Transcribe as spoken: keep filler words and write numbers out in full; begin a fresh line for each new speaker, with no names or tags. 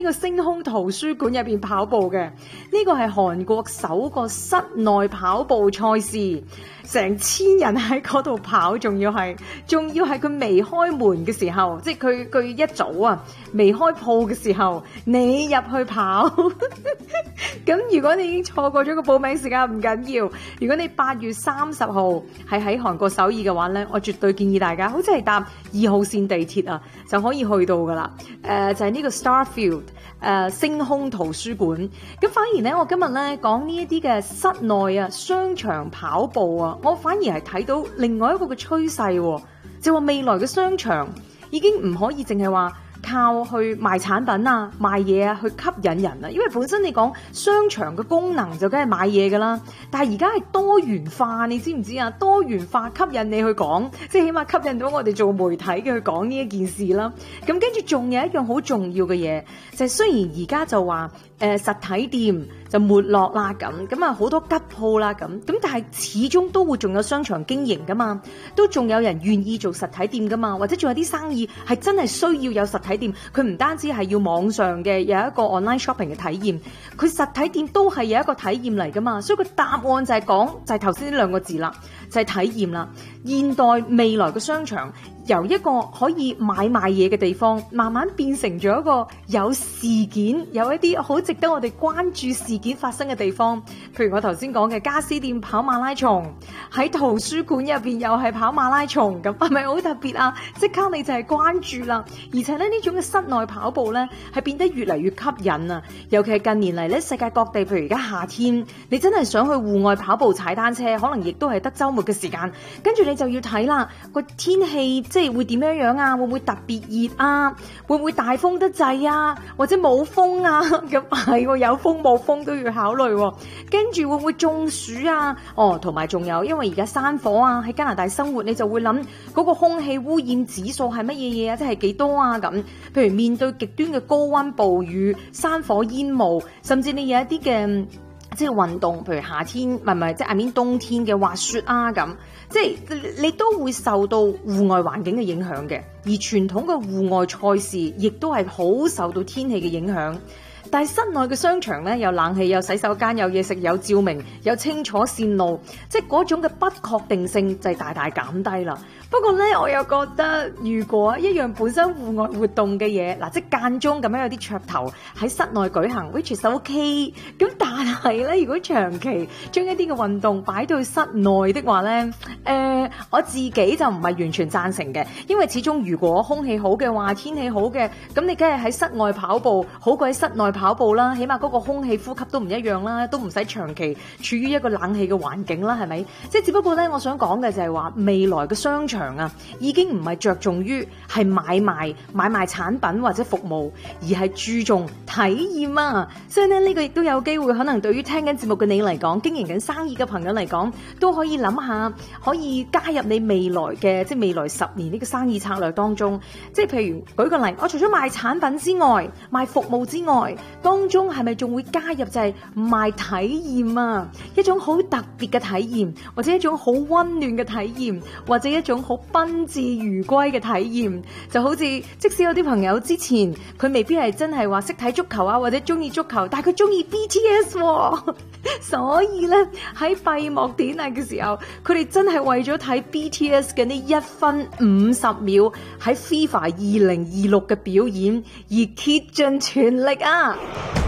呢個星空圖書館入邊跑步嘅，呢個係韓國首個室內跑步賽事，成千人喺嗰度跑，仲要係仲要係佢未開門嘅時候，即係佢佢一早啊未開鋪嘅時候，你入去跑。咁如果你已經錯過咗個報名時間唔緊要，如果你八月三十號係喺韓國首爾嘅話呢，我絕對建議大家，好似係搭二號線地鐵啊就可以去到噶啦。誒、呃、就係、是、呢個 Starfield 誒、呃、星空圖書館。咁反而咧，我今日咧講呢一啲嘅室內啊商場跑步啊，我反而係睇到另外一個嘅趨勢，就話未來嘅商場已經唔可以淨係話靠去賣產品啊賣嘢啊去吸引人啊，因為本身你講商場嘅功能就梗係買嘢噶啦，但係而家係多元化，你知唔知啊？多元化吸引你去講，即係起碼吸引到我哋做媒體嘅去講呢一件事啦。咁跟住仲有一樣好重要嘅嘢，就係雖然而家就話誒實體店就沒落啦咁，咁啊好多吉鋪啦咁，咁但係始終都會仲有商場經營噶嘛，都仲有人願意做實體店噶嘛，或者仲有啲生意係真係需要有實體店，佢唔單止係要網上嘅有一個 online shopping 嘅體驗，佢實體店都係有一個體驗嚟噶嘛，所以個答案就係講就係頭先呢兩個字啦，就係體驗啦。現代未來嘅商場由一個可以買賣嘢嘅地方，慢慢變成咗一個有事件，有一啲好值得我哋關注事件發生嘅地方。譬如我頭先講嘅家私店跑馬拉松，喺圖書館入邊又係跑馬拉松，咁係咪好特別啊？即刻你就係關注啦。而且咧呢種嘅室內跑步咧係變得越嚟越吸引啊！尤其係近年嚟咧，世界各地譬如而家夏天，你真係想去戶外跑步踩單車，可能亦都係得週末嘅時間，跟住你就要睇啦個天氣即係會點樣樣啊？會唔會特別熱啊？會唔會大風得滯啊？或者冇風啊？咁係喎，有風冇風都要考慮喎。跟住會唔會中暑啊？哦，同埋仲有，因為而家山火啊，喺加拿大生活，你就會諗嗰個空氣污染指數係乜嘢嘢啊？即係幾多啊？咁譬如面對極端嘅高溫暴雨、山火煙霧，甚至你有一啲嘅即係運動，譬如夏天唔係唔係即係 I mean 冬天嘅滑雪啊咁，即係你都會受到戶外環境嘅影響嘅。而傳統嘅戶外賽事亦都係好受到天氣嘅影響。但係室內嘅商場咧，有冷氣、有洗手間、有嘢食、有照明、有清楚線路，即係嗰種嘅不確定性就係大大減低啦。不過咧，我又覺得如果一樣本身戶外活動嘅嘢，嗱，即係間中咁樣有啲噱頭喺室內舉行 which is OK。咁但係咧，如果長期將一啲嘅運動擺到去室內的話咧，誒、呃，我自己就唔係完全贊成嘅，因為始終如果空氣好嘅話，天氣好嘅，咁你梗係喺室外跑步好過喺室內跑步啦，起碼嗰個空氣呼吸都唔一樣啦，都唔使長期處於一個冷氣嘅環境啦，係咪？即係只不過咧，我想講嘅就係話未來嘅商場啊，已經唔係着重於係買賣買賣產品或者服務，而係注重體驗啊。所以咧，呢個亦都有機會，可能對於聽緊節目嘅你嚟講，經營緊生意嘅朋友嚟講，都可以諗下，可以加入你未來嘅即係未來十年呢個生意策略當中。即係譬如舉個例，我除咗賣產品之外，賣服務之外，當中係咪仲會加入就係賣體驗啊？一種好特別嘅體驗，或者一種好溫暖嘅體驗，或者一種好賓至如歸嘅體驗。就好似即使有啲朋友之前佢未必係真係話識睇足球啊，或者中意足球，但係佢中意 B T S 喎。所以咧喺閉幕典禮嘅時候，佢哋真係為咗睇 B T S 嘅呢一分五十秒喺 FIFA 二零二六嘅表演而竭盡全力啊！